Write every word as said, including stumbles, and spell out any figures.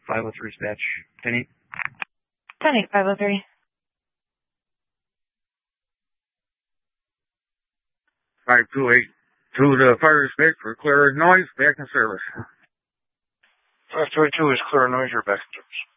five oh three dispatch. ten eight. ten eight, five oh three. five two eight. To the fire dispatch for clear noise, back in service. five two eight two is clear noise, you're back in service.